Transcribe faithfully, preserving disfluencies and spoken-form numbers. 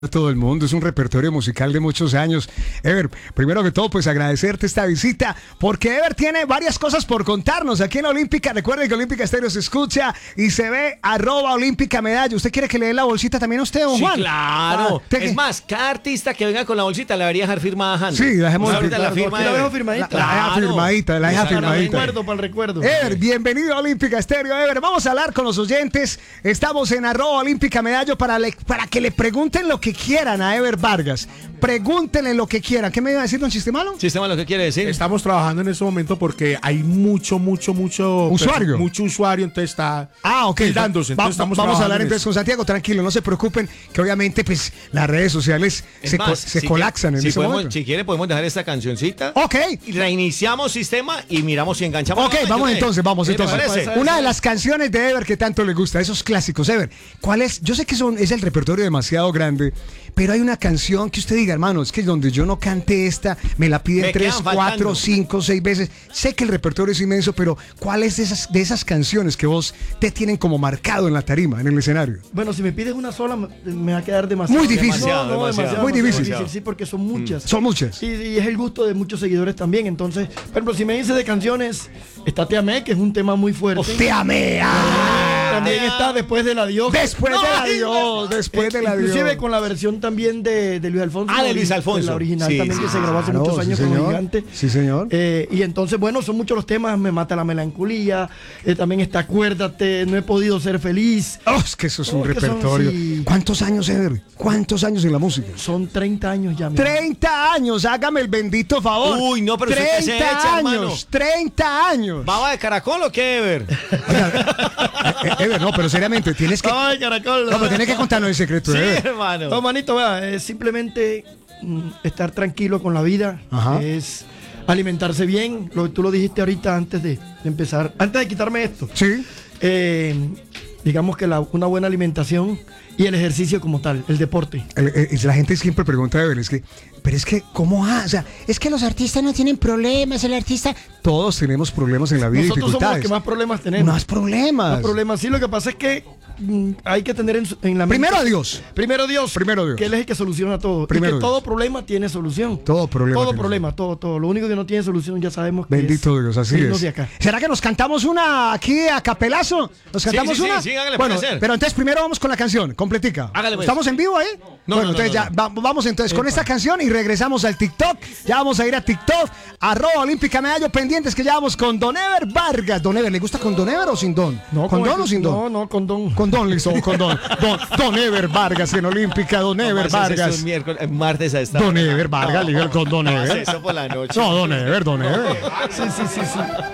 Todo el mundo, es un repertorio musical de muchos años. Ever, primero que todo, pues agradecerte esta visita, porque Ever tiene varias cosas por contarnos aquí en Olímpica. Recuerden que Olímpica Estéreo se escucha y se ve arroba Olímpica Medalla. ¿Usted quiere que le dé la bolsita también a usted, don Sí, Juan? claro. Ah, es más, cada artista que venga con la bolsita la debería dejar firmada, Handy. Sí, la dejemos ahorita firmada. la firma. Aquí la de- dejo firmadita. La deja firmadita, la deja Para el firmadita. recuerdo, para el recuerdo. Ever, bienvenido a Olímpica Estéreo. Ever, vamos a hablar con los oyentes. Estamos en arroba Olímpica Medallo para, le- para que le pregunten lo que quieran a Ever Vargas. Pregúntenle lo que quieran. ¿Qué me iba a decir, don Chistemalo? Sistema, lo que quiere decir. Estamos trabajando en este momento porque hay mucho, mucho, mucho ¿Usuario? Mucho usuario, entonces está Ah, ok. tildándose, Va- entonces estamos vamos a trabajando hablar en entonces eso. con Santiago, tranquilo, no se preocupen, que obviamente pues las redes sociales Es se, más, co- se si colapsan quiere- en si ese podemos- momento. Si quiere, podemos dejar esta cancioncita. Ok. Y reiniciamos sistema y miramos si enganchamos. Ok, nuevamente, vamos ¿ok? entonces, vamos ¿Qué le entonces. parece? Una de las canciones de Ever que tanto le gusta, esos clásicos, Ever, ¿cuál es? Yo sé que son, es el repertorio demasiado grande, pero hay una canción que usted diga, hermano, es que donde yo no cante esta, me la piden Me tres, quedan cuatro, faltando. cinco, seis veces. Sé que el repertorio es inmenso, pero ¿cuál es de esas, de esas canciones que vos te tienen como marcado en la tarima, en el escenario? Bueno, si me pides una sola, me me va a quedar demasiado. Muy difícil. No, no, Demasiado, muy demasiado difícil. Sí, porque son muchas. Son muchas. Y, y es el gusto de muchos seguidores también. Entonces, por ejemplo, si me dices de canciones, está Te Amé, que es un tema muy fuerte. ¡Te amé! ¡Ah! También está Después del Adiós. Después No, del ay, adiós, después del adiós. Inclusive con la versión también de, de Luis Alfonso. Ah, de Luis la Alfonso. La original Sí, también sí, que se grabó hace claro, muchos sí, años con señor. los Gigantes. Sí, señor. Eh, y entonces, bueno, son muchos los temas. Me mata la melancolía. eh, también está Acuérdate, No he podido ser feliz. Oh, es que eso es un Oh, que son, repertorio. sí. ¿Cuántos años, Ever? ¿Cuántos años en la música? Son treinta años ya. mi treinta años, hágame el bendito favor. Uy, no, pero usted qué se echa, años, hermano. treinta años. ¿Baba de caracol o qué, Ever? Eh, eh, Ever, no, pero seriamente, tienes que. Ay, caracol. No, pero tienes que contarnos el secreto, Sí, Ever. hermano. No, manito, vea, es simplemente mm, estar tranquilo con la vida. Ajá. Es alimentarse bien. Lo, tú lo dijiste ahorita antes de, de empezar. Antes de quitarme esto. Sí. Eh, digamos que la- una buena alimentación y el ejercicio como tal, el deporte. El- el- la gente siempre pregunta, Ever, es que, pero es que, ¿cómo ha? O sea, es que los artistas no tienen problemas, el artista. Todos tenemos problemas en la vida, Nosotros somos los dificultades. que más problemas tenemos. Más problemas. Más problemas. Sí, lo que pasa es que mm, hay que tener en, su- en la mente. Primero a Dios. Primero Dios. Primero Dios. Que Él es el que soluciona todo. Primero y que Dios. todo problema tiene solución. Todo problema Todo tiene problema, todo, todo. Lo único que no tiene solución ya sabemos que Bendito es Dios, así irnos es. de acá. ¿Será que nos cantamos una aquí a capelazo? ¿Nos Sí, cantamos sí, sí, una? sí, hágale, bueno, puede ser. pero entonces primero vamos con la canción, completica. Hágale, pues. ¿Estamos en vivo ahí? No, bueno, no, no, entonces no, ya no. va- vamos entonces con esta canción y regresamos al TikTok. Ya vamos a ir a TikTok, arroba Olímpica Medallo, pendientes que ya vamos con Don Ever Vargas. Don Ever, ¿le gusta con Don Ever o sin Don? ¿Con con Don el- o sin Don? No, no, con Don. Con Don, listo, con Don. Don, Don Ever Vargas en Olímpica, Don Ever Vamos a hacer esto Vargas. un miércoles, eh, martes a esta Don hora. Ever Vargas, No, liga con Don no, Ever. eso por la noche. No, Don Ever, Don Ever. Sí, sí, sí, sí.